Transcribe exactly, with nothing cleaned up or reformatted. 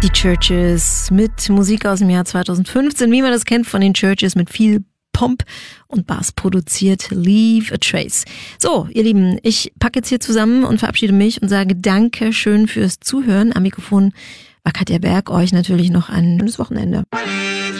Die Churches mit Musik aus dem Jahr zweitausendfünfzehn, wie man das kennt von den Churches, mit viel Pomp und Bass produziert. Leave a Trace. So, ihr Lieben, ich packe jetzt hier zusammen und verabschiede mich und sage danke schön fürs Zuhören. Am Mikrofon war Katja Berg. Euch natürlich noch ein schönes Wochenende.